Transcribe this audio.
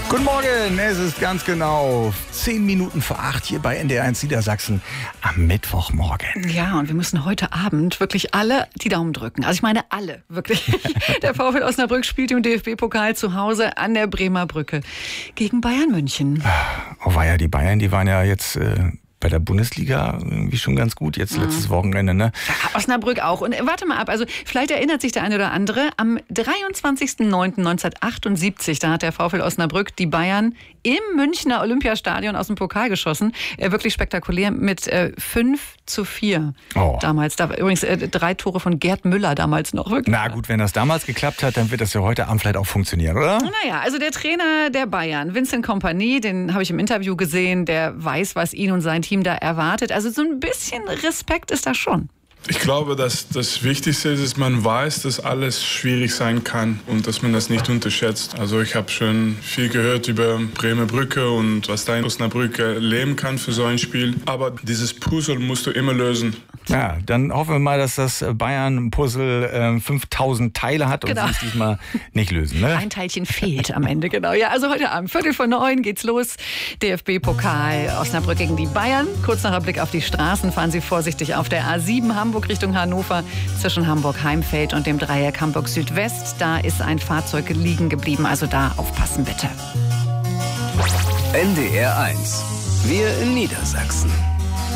Guten Morgen, es ist ganz genau 10 Minuten vor 8 hier bei NDR1 Niedersachsen am Mittwochmorgen. Ja, und wir müssen heute Abend wirklich alle die Daumen drücken. Also ich meine alle, wirklich. Der VfL Osnabrück spielt im DFB-Pokal zu Hause an der Bremer Brücke gegen Bayern München. Oh weia, die Bayern, die waren ja jetzt bei der Bundesliga irgendwie schon ganz gut, jetzt letztes Wochenende, ne? Ja, Osnabrück auch. Und warte mal ab, also vielleicht erinnert sich der eine oder andere, am 23.09.1978, da hat der VfL Osnabrück die Bayern im Münchner Olympiastadion aus dem Pokal geschossen. Wirklich spektakulär mit 5:4 damals. Da übrigens 3 Tore von Gerd Müller damals noch. Wirklich. Na gut, wenn das damals geklappt hat, dann wird das ja heute Abend vielleicht auch funktionieren, oder? Naja, also der Trainer der Bayern, Vincent Kompany, den habe ich im Interview gesehen, der weiß, was ihn und sein Team da erwartet. Also so ein bisschen Respekt ist da schon. Ich glaube, dass das Wichtigste ist, dass man weiß, dass alles schwierig sein kann und dass man das nicht unterschätzt. Also ich habe schon viel gehört über Bremer Brücke und was da in Osnabrück leben kann für so ein Spiel. Aber dieses Puzzle musst du immer lösen. Ja, dann hoffen wir mal, dass das Bayern-Puzzle 5000 Teile hat und sie es diesmal nicht lösen. Ne? Ein Teilchen fehlt am Ende, genau. Ja, also heute Abend, 8:45 geht's los. DFB-Pokal, Osnabrück gegen die Bayern. Kurz nachher Blick auf die Straßen. Fahren Sie vorsichtig auf der A7 Hamburg Richtung Hannover zwischen Hamburg-Heimfeld und dem Dreieck Hamburg-Südwest. Da ist ein Fahrzeug liegen geblieben, also da aufpassen bitte. NDR1, wir in Niedersachsen.